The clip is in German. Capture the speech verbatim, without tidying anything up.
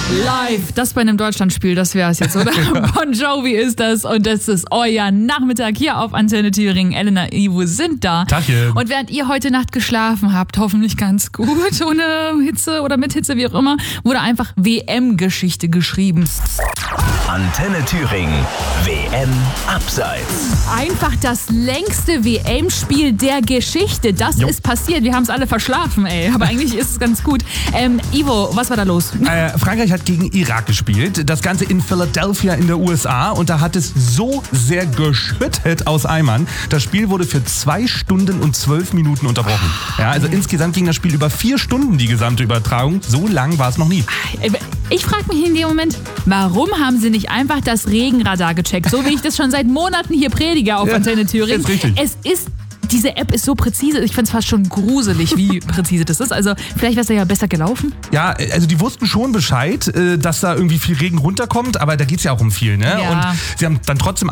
Live, das bei einem Deutschlandspiel, das wäre es jetzt, oder? Bon Jovi ist das und das ist euer Nachmittag hier auf Antenne Thüringen. Elena, Ivo sind da. Tagchen. Und während ihr heute Nacht geschlafen habt, hoffentlich ganz gut, ohne Hitze oder mit Hitze, wie auch immer, wurde einfach W M-Geschichte geschrieben. Antenne Thüringen, W M Abseits. Einfach das längste W M-Spiel der Geschichte. Das Jo. ist passiert. Wir haben es alle verschlafen, ey. Aber eigentlich ist es ganz gut. Ähm, Ivo, was war da los? Äh, Frankreich hat gegen Irak gespielt. Das Ganze in Philadelphia in der U S A. Und da hat es so sehr geschüttet aus Eimern. Das Spiel wurde für zwei Stunden und zwölf Minuten unterbrochen. Ja, also insgesamt ging das Spiel über vier Stunden, die gesamte Übertragung. So lang war es noch nie. Ich frage mich in dem Moment, warum haben sie nicht einfach das Regenradar gecheckt? So wie ich das schon seit Monaten hier predige auf Ja, Antenne Thüringen. ist richtig. Es ist... Diese App ist so präzise, ich finde es fast schon gruselig, wie präzise das ist. Also vielleicht wäre es ja besser gelaufen. Ja, also die wussten schon Bescheid, äh, dass da irgendwie viel Regen runterkommt, aber da geht es ja auch um viel, ne? Ja. Und sie haben dann trotzdem